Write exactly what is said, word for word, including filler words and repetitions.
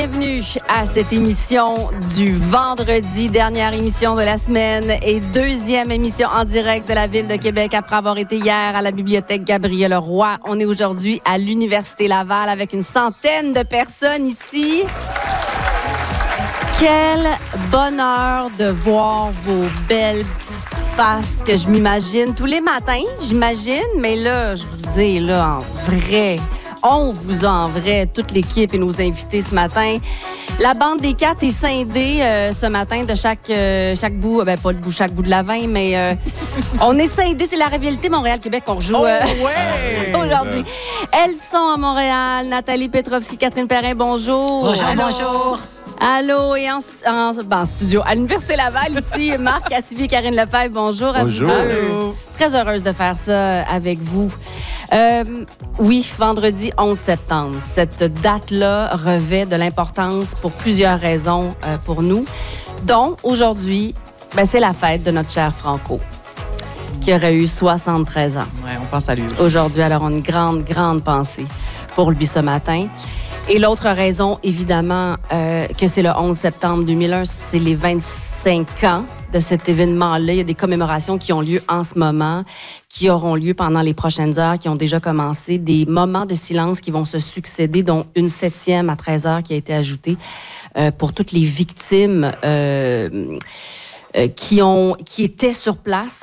Bienvenue à cette émission du vendredi, dernière émission de la semaine et deuxième émission en direct de la Ville de Québec après avoir été hier à la bibliothèque Gabriel-Roy. On est aujourd'hui à l'Université Laval avec une centaine de personnes ici. Quel bonheur de voir vos belles petites faces que je m'imagine tous les matins, j'imagine, mais là, je vous ai là en vrai. On vous a en vrai, toute l'équipe et nos invités ce matin. La bande des quatre est scindée euh, ce matin de chaque, euh, chaque bout, ben pas de bout, chaque bout de la vingt, mais euh, on est scindés. C'est la rivalité Montréal-Québec qu'on rejoue euh, oh, ouais. aujourd'hui. Elles sont à Montréal. Nathalie Petrovski, Catherine Perrin, bonjour. Bonjour, Allô. bonjour. Allô, et en, en, ben, en studio, à l'Université Laval, ici, Marc Cassivi et Karine Lefebvre, bonjour. Bonjour. À vous deux. Très heureuse de faire ça avec vous. Euh, oui, vendredi onze septembre. Cette date-là revêt de l'importance pour plusieurs raisons euh, pour nous. Donc, aujourd'hui, ben, c'est la fête de notre cher Franco, qui aurait eu soixante-treize ans. Oui, on pense à lui. Aujourd'hui, alors, on a une grande, grande pensée pour lui ce matin. Et l'autre raison, évidemment, euh, que c'est le onze septembre deux mille un, c'est les vingt-cinq ans de cet événement-là. Il y a des commémorations qui ont lieu en ce moment, qui auront lieu pendant les prochaines heures, qui ont déjà commencé, des moments de silence qui vont se succéder, dont une septième à treize heures qui a été ajoutée euh, pour toutes les victimes euh, euh, qui, ont, qui étaient sur place